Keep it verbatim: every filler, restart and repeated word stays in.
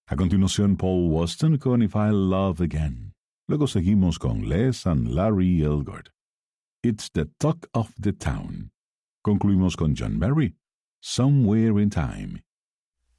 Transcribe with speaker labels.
Speaker 1: A continuación, Paul Waston con If I Love Again. Luego seguimos con Les and Larry Elgort. It's the Talk of the Town. Concluimos con John Barry, Somewhere in Time.